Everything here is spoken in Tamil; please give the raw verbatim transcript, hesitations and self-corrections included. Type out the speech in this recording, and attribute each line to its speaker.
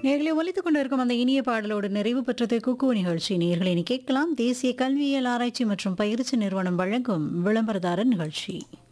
Speaker 1: நேயர்களே ஒலித்துக் கொண்டிருக்கும் அந்த இனிய பாடலோடு நிறைவு பெற்றது குக்கு நிகழ்ச்சி. நேயர்களை இனி கேட்கலாம் தேசிய கல்வியியல் ஆராய்ச்சி மற்றும் பயிற்சி நிறுவனம் வழங்கும் விளம்பரதாரர் நிகழ்ச்சி.